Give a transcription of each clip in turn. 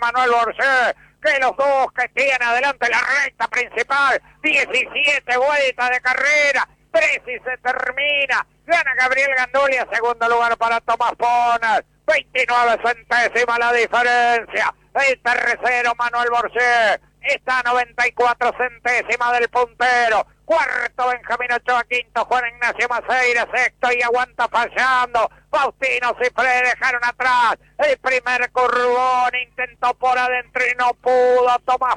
Manuel Borcé, que los dos que tiene adelante la recta principal, 17 vueltas de carrera, 3 y se termina. Gana Gabriel Gandulia, segundo lugar para Tomás Poner, 29 centésimas la diferencia. El tercero Manuel Borcé está a 94 centésimas del puntero. Cuarto Benjamín Ochoa, quinto Juan Ignacio Maceira, sexto y aguanta fallando Faustino Cifré, dejaron atrás el primer curvón, intentó por adentro y no pudo Tomás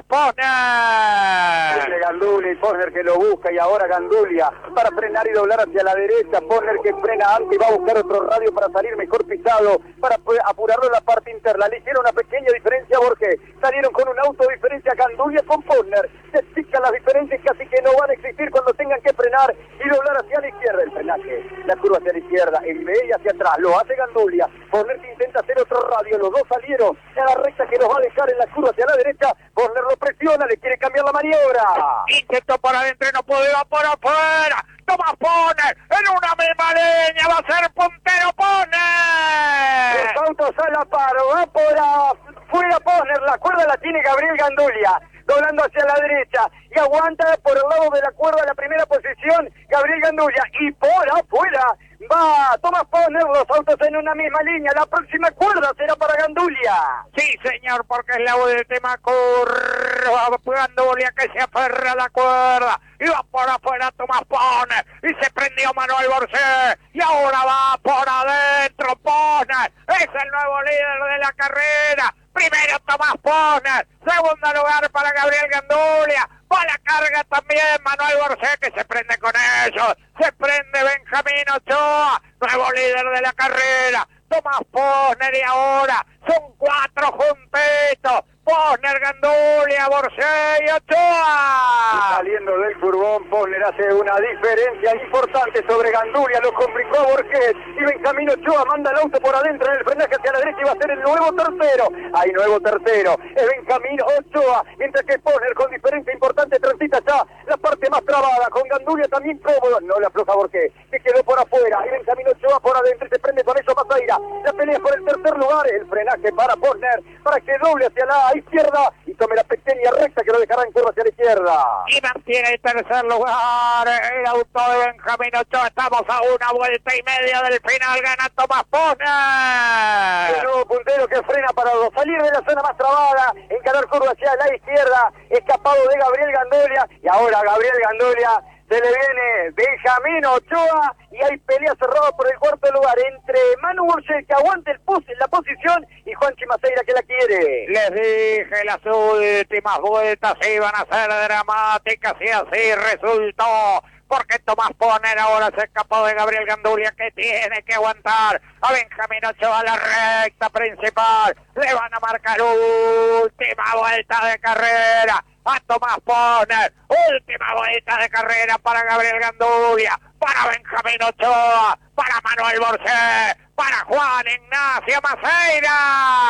Poner. Gandulia y Poner que lo busca, y ahora Gandulia para frenar y doblar hacia la derecha. Poner que frena antes y va a buscar otro radio para salir mejor pisado, para apurarlo en la parte interna. Le hicieron una pequeña diferencia porque salieron con un auto de diferencia Gandulia con Poner. Se pican las diferencias, casi que no van a existir cuando tengan que frenar y doblar hacia la izquierda. El frenaje, la curva hacia la izquierda, el B y hacia atrás, lo hace Gandulia. Poner que intenta hacer otro radio, los dos salieron a la recta que los va a dejar en la curva hacia la derecha. Poner lo presiona, le quiere cambiar la maniobra. Intentó por adentro y no pudo, ir por afuera. Tomás Poner en una misma línea, va a ser puntero Poner. Los autos a la par, va por afuera Poner, la cuerda la tiene Gabriel Gandulia, doblando hacia la derecha, y aguanta por el lado de la cuerda la primera posición Gabriel Gandulia, y por afuera va Tomás Poner, los autos en una misma línea. La próxima cuerda será para Gandulia. Sí, señor, porque es la última curva. Gandulia que se aferra a la cuerda. Y va por afuera Tomás Poner. Y se prendió Manuel Borcé. Y ahora va por adentro Poner. Es el nuevo líder de la carrera. Primero Tomás Poner. Segundo lugar para Gabriel Gandulia. Va la carga también Manuel Borcé, que se prende con ellos. Se prende Benjamín Ochoa, nuevo líder de la carrera. Tomás Poner, y ahora son 4 juntitos. Poner, Gandulia, Borcé y Ochoa. Y saliendo del curvón, Poner hace una diferencia importante sobre Gandulia, lo complicó a Borges, y Benjamín Ochoa manda el auto por adentro en el frenaje hacia la derecha y va a ser el nuevo tercero. Hay nuevo tercero, es Benjamín Ochoa, mientras que Poner con diferencia importante transita ya la parte más trabada, con Gandulia también cómodo, no le afloja Borges, que quedó por afuera, y Benjamín Ochoa por adentro, se prende con eso Maceira. La pelea por el tercer lugar, el frenaje para Poner, para que doble hacia la izquierda y tome la pequeña recta que lo dejará en curva hacia la izquierda. Y mantiene el tercer lugar el auto de Benjamín Ochoa. Estamos a una vuelta y media del final. Gana Tomás Poner. El nuevo puntero que frena para salir de la zona más trabada, encarar curva hacia la izquierda, escapado de Gabriel Gandulia, y ahora Gabriel Gandulia se le viene Benjamín Ochoa, y hay pelea cerrada por el cuarto lugar entre Manu Borcé, que aguante la posición, y Juanchi Maceira, que la quiere. Les dije, las últimas vueltas iban a ser dramáticas, y así resultó. Porque Tomás Poner ahora se escapó de Gabriel Gandulia, que tiene que aguantar a Benjamín Ochoa a la recta principal. Le van a marcar última vuelta de carrera a Tomás Poner. Última vuelta de carrera para Gabriel Gandulia, para Benjamín Ochoa, para Manuel Borcé, para Juan Ignacio Maceira.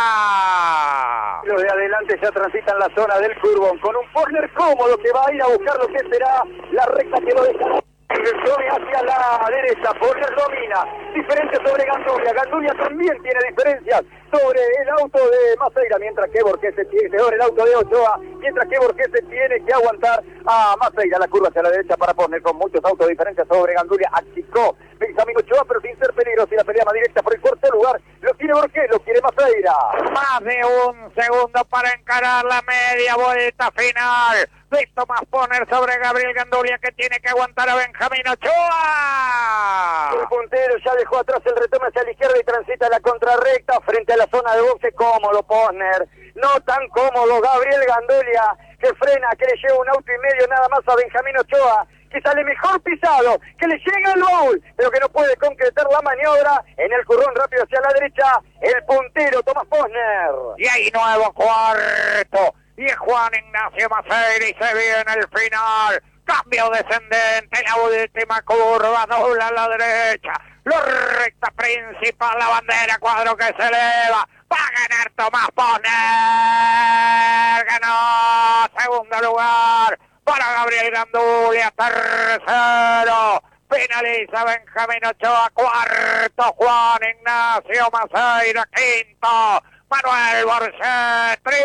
Los de adelante ya transitan la zona del curvón con un Poner cómodo que va a ir a buscar lo que será la recta que lo dejará hacia la derecha. Poner domina, diferencia sobre Gandulia. Gandulia también tiene diferencias sobre el auto de Maceira, mientras que Borges sobre el auto de Ochoa, mientras que Borges tiene que aguantar a Maceira. La curva hacia la derecha para Poner con muchos autos de diferencia sobre Gandulia. Achicó Benjamín Ochoa, pero sin ser peligroso, y la pelea más directa por el cuarto lugar. Lo quiere Borges, lo quiere Maceira. Más de un segundo para encarar la media vuelta final de Tomás Poner sobre Gabriel Gandulia, que tiene que aguantar a Benjamín Ochoa. El puntero ya dejó atrás el retorno hacia la izquierda y transita la contrarrecta frente a la zona de boxe. Cómodo Poner, no tan cómodo Gabriel Gandulia, que frena, que le lleva un auto y medio nada más a Benjamín Ochoa, que sale mejor pisado, que le llega el baúl, pero que no puede concretar la maniobra. En el currón rápido hacia la derecha, el puntero Tomás Poner. Y hay nuevo cuarto, y es Juan Ignacio Maceira, y se viene el final. Cambio descendente, la última curva, dobla a la derecha, la recta principal, la bandera cuadro que se eleva. Va a ganar Tomás Poner. Ganó. Segundo lugar para Gabriel Gandulia. Tercero finaliza Benjamín Ochoa. Cuarto Juan Ignacio Maceira. Quinto Manuel Borcé.